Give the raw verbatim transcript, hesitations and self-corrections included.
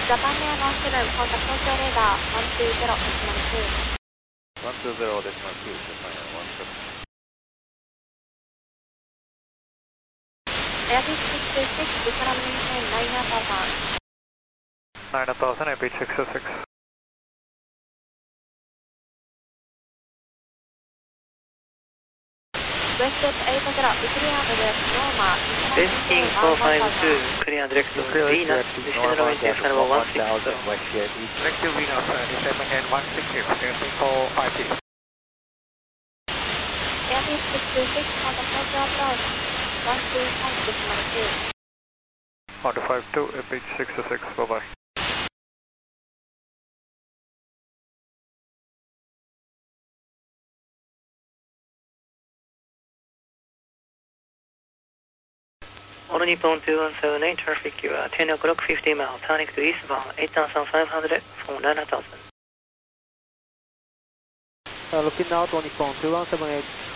Japan Air one seven, contact Tokyo radar one two zero decimal two. one two zero decimal two, Japan Air one seven. Airbus six two six, Vietnam maintain nine thousand. nine thousand, Airbus six two six. Westjet eight zero, clear direct Norma. Destin four five two, clear direct Venus, descend maintain final one six zero. Direct to Venus, descend maintain one six zero, Destin four five two. Airbus six two six, contact Tokyo approach one two five decimal two. one two five two, Airbus six two six, bye bye. All Nippon two one seven eight, traffic you are ten o'clock fifty miles, turning to eastbound eight thousand five hundred from nine thousand. Uh, looking out on Nippon two one seven eight.